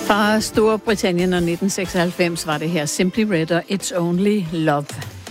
Fra Storbritannien og 1996 var det her Simply Red og It's Only Love.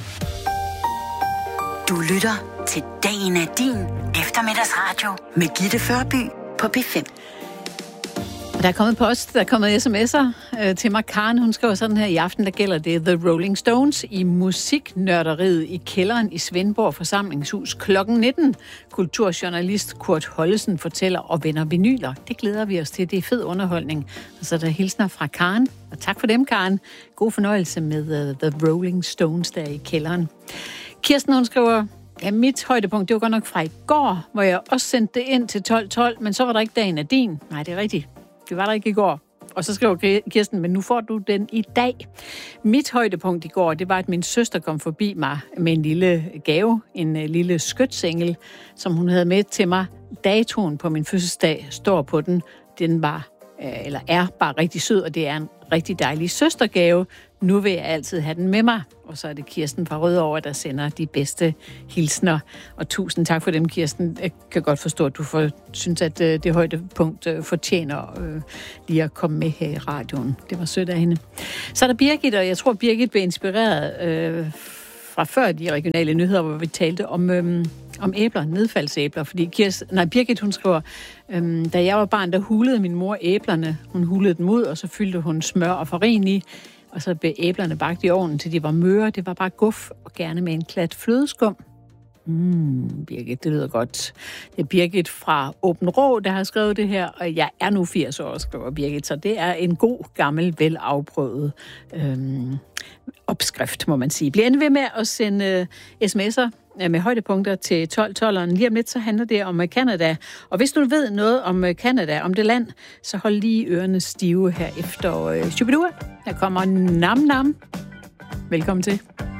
Du lytter til Dagen er din eftermiddagsradio med Gitte Førby på P5. Der er kommet post, der er kommet sms'er til mig. Karen, hun skriver sådan her: i aften, der gælder det The Rolling Stones i musiknørderiet i kælderen i Svendborg Forsamlingshus klokken 19. Kulturjournalist Kurt Hollesen fortæller og vender vinyler. Det glæder vi os til. Det er fed underholdning. Og så er der hilsner fra Karen. Og tak for dem, Karen. God fornøjelse med The Rolling Stones der i kælderen. Kirsten, hun skriver: ja, mit højdepunkt, det var godt nok fra i går, hvor jeg også sendte det ind til 12.12, men så var der ikke dagen af din. Nej, det er rigtigt. Det var der ikke i går. Og så skriver Kirsten, men nu får du den i dag. Mit højdepunkt i går, det var, at min søster kom forbi mig med en lille gave, en lille skytsengel, som hun havde med til mig. Datoen på min fødselsdag står på den. Den var, eller er bare rigtig sød, og det er en rigtig dejlig søstergave. Nu vil jeg altid have den med mig. Og så er det Kirsten fra Rødovre, der sender de bedste hilsner. Og tusind tak for dem, Kirsten. Jeg kan godt forstå, at du synes, at det højdepunkt fortjener lige at komme med her i radioen. Det var sødt af hende. Så er der Birgit, og jeg tror, Birgit blev inspireret fra før de regionale nyheder, hvor vi talte om æbler, nedfaldsæbler. Fordi Birgit, hun skriver, da jeg var barn, der hulede min mor æblerne. Hun hulede dem ud, og så fyldte hun smør og farin i. Og så blev æblerne bagt i ovnen, til de var møre. Det var bare guf, og gerne med en klat flødeskum. Birgit, det lyder godt. Det er Birgit fra Åben Rå, der har skrevet det her, og jeg er nu 80 år, skriver Birgit, så det er en god, gammel, velafprøvet opskrift, må man sige. Bliv endelig ved med at sende sms'er med højdepunkter til 12.12'eren. Lige om lidt, så handler det om Canada. Og hvis du ved noget om Canada, om det land, så hold lige ørerne stive her efter Shubidua. Her kommer Nam Nam. Velkommen til.